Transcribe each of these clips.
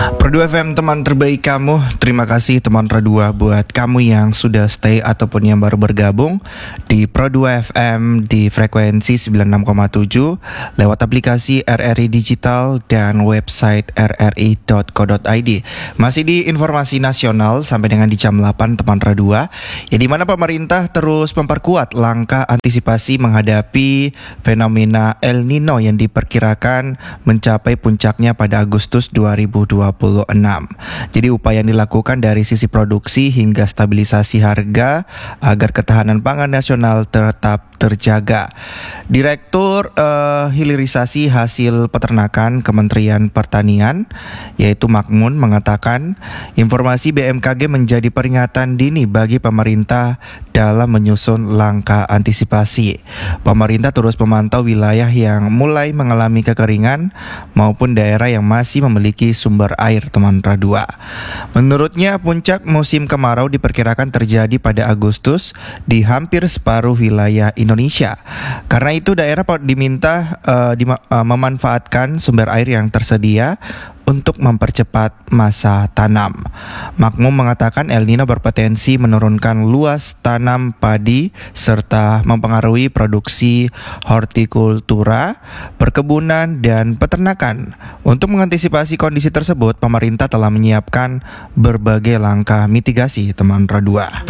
Pro 2 FM teman terbaik kamu. Terima kasih teman Pro 2 buat kamu yang sudah stay ataupun yang baru bergabung di Pro 2 FM di frekuensi 96,7 lewat aplikasi RRI Digital dan website rri.co.id. Masih di informasi nasional sampai dengan di jam 8 teman Pro 2, ya di mana pemerintah terus memperkuat langkah antisipasi menghadapi fenomena El Nino yang diperkirakan mencapai puncaknya pada Agustus 2026. Jadi upaya yang dilakukan dari sisi produksi hingga stabilisasi harga agar ketahanan pangan nasional tetap terjaga. Direktur Hilirisasi Hasil Peternakan Kementerian Pertanian yaitu Makmun mengatakan informasi BMKG menjadi peringatan dini bagi pemerintah dalam menyusun langkah antisipasi. Pemerintah terus memantau wilayah yang mulai mengalami kekeringan maupun daerah yang masih memiliki sumber air teman Radua. Menurutnya puncak musim kemarau diperkirakan terjadi pada Agustus di hampir separuh wilayah Indonesia. Karena itu daerah diminta memanfaatkan sumber air yang tersedia untuk mempercepat masa tanam. Makmum mengatakan El Nino berpotensi menurunkan luas tanam padi serta mempengaruhi produksi hortikultura, perkebunan, dan peternakan. Untuk mengantisipasi kondisi tersebut, pemerintah telah menyiapkan berbagai langkah mitigasi teman Radua.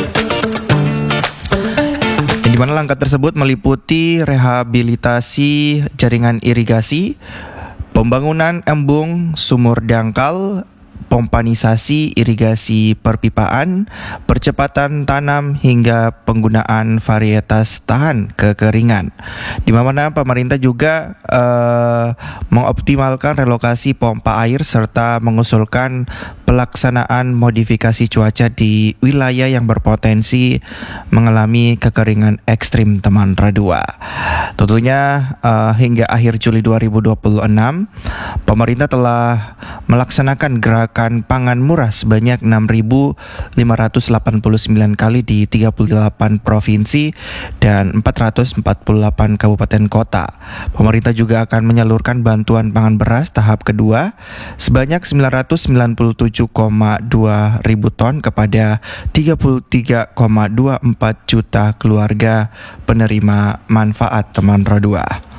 Di mana langkah tersebut meliputi rehabilitasi jaringan irigasi, pembangunan embung sumur dangkal, pompanisasi irigasi perpipaan, percepatan tanam hingga penggunaan varietas tahan kekeringan. Di mana pemerintah juga mengoptimalkan relokasi pompa air serta mengusulkan pelaksanaan modifikasi cuaca di wilayah yang berpotensi mengalami kekeringan ekstrim teman Radua. Tentunya hingga akhir Juli 2026, pemerintah telah melaksanakan gerakan pangan murah sebanyak 6.589 kali di 38 provinsi dan 448 kabupaten kota. Pemerintah juga akan menyalurkan bantuan pangan beras tahap kedua sebanyak 997,2 ribu ton kepada 33,24 juta keluarga penerima manfaat teman Radua.